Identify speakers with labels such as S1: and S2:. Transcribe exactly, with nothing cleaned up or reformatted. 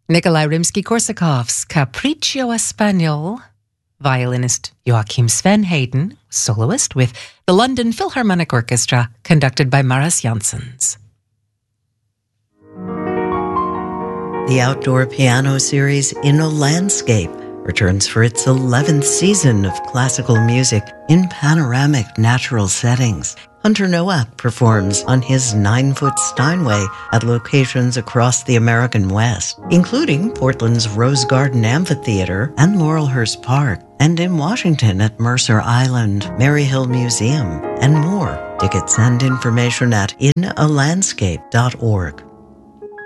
S1: Nikolai Rimsky-Korsakov's Capriccio Español, violinist Joachim Sven Haydn, soloist with the London Philharmonic Orchestra, conducted by Maris Janssens.
S2: The outdoor piano series In a Landscape returns for its eleventh season of classical music in panoramic natural settings. Hunter Nowak performs on his nine-foot Steinway at locations across the American West, including Portland's Rose Garden Amphitheater and Laurelhurst Park, and in Washington at Mercer Island, Maryhill Museum, and more. Tickets and information at in a landscape dot org.